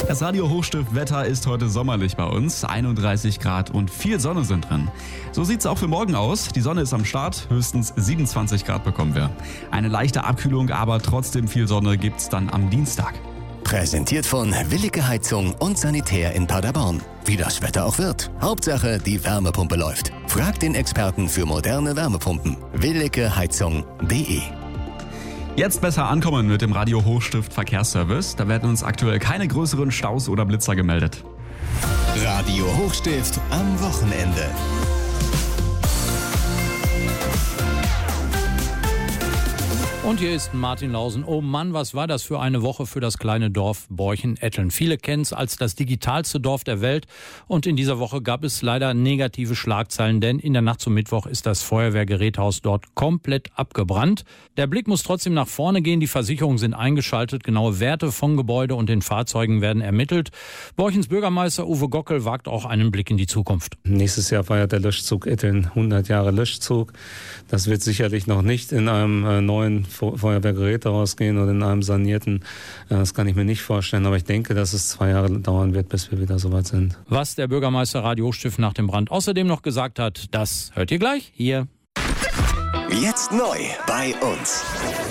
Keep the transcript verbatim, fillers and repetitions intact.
Das Radio Hochstift-Wetter ist heute sommerlich bei uns. einunddreißig Grad und viel Sonne sind drin. So sieht's auch für morgen aus. Die Sonne ist am Start. Höchstens siebenundzwanzig Grad bekommen wir. Eine leichte Abkühlung, aber trotzdem viel Sonne gibt's dann am Dienstag. Präsentiert von Willige Heizung und Sanitär in Paderborn. Wie das Wetter auch wird. Hauptsache, die Wärmepumpe läuft. Fragt den Experten für moderne Wärmepumpen. willige heizung punkt de. Jetzt besser ankommen mit dem Radio Hochstift Verkehrsservice. Da werden uns aktuell keine größeren Staus oder Blitzer gemeldet. Radio Hochstift am Wochenende. Und hier ist Martin Lausen. Oh Mann, was war das für eine Woche für das kleine Dorf Borchen-Etteln. Viele kennen es als das digitalste Dorf der Welt. Und in dieser Woche gab es leider negative Schlagzeilen, denn in der Nacht zum Mittwoch ist das Feuerwehrgeräthaus dort komplett abgebrannt. Der Blick muss trotzdem nach vorne gehen. Die Versicherungen sind eingeschaltet. Genaue Werte von Gebäude und den Fahrzeugen werden ermittelt. Borchens Bürgermeister Uwe Gockel wagt auch einen Blick in die Zukunft. Nächstes Jahr feiert der Löschzug Etteln hundert Jahre Löschzug. Das wird sicherlich noch nicht in einem äh, neuen Feuerwehrgeräte rausgehen oder in einem sanierten. Das kann ich mir nicht vorstellen, aber ich denke, dass es zwei Jahre dauern wird, bis wir wieder soweit sind. Was der Bürgermeister Radio Hochstift nach dem Brand außerdem noch gesagt hat, das hört ihr gleich hier. Jetzt neu bei uns.